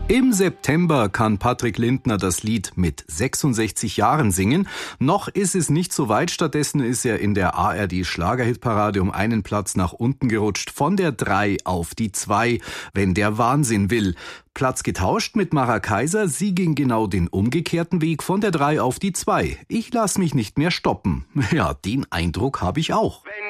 Im September kann Patrick Lindner das Lied mit 66 Jahren singen. Noch ist es nicht so weit, stattdessen ist er in der ARD-Schlagerhitparade um einen Platz nach unten gerutscht, von der 3 auf die 2, wenn der Wahnsinn will. Platz getauscht mit Mara Kaiser, sie ging genau den umgekehrten Weg von der 3 auf die 2. Ich lass mich nicht mehr stoppen. Ja, den Eindruck habe ich auch.